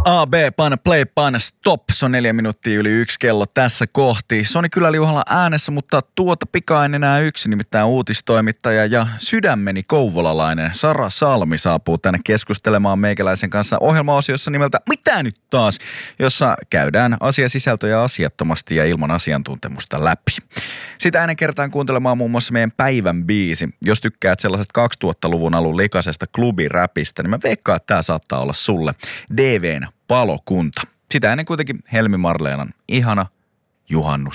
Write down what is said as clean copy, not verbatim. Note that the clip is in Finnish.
A, B, paina play, paina stop. Se on 4 minuuttia yli 1 kello tässä kohti. Soni Kylä-Liuhalla äänessä, mutta tuota pikaa en enää yksi, nimittäin uutistoimittaja ja sydämeni kouvolalainen Sara Salmi saapuu tänne keskustelemaan meikäläisen kanssa ohjelmaosiossa nimeltä Mitä nyt taas?, jossa käydään asiasisältöjä asiattomasti ja ilman asiantuntemusta läpi. Sitä ennen kertaan kuuntelemaan muun muassa meidän päivän biisi. Jos tykkäät sellaisesta 2000-luvun alun likaisesta klubiräpistä, niin mä veikkaan, että tää saattaa olla sulle. DV:n Palokunta. Sitä ennen kuitenkin Helmi Marleenan ihana juhannus.